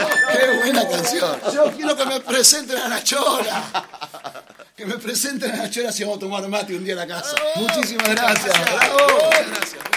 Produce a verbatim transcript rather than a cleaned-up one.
¡Qué buena canción! Yo quiero que me presenten a la Chola. Que me presenten a la Chola si vamos a tomar mate un día en la casa. Muchísimas gracias. Bravo. Muchas gracias.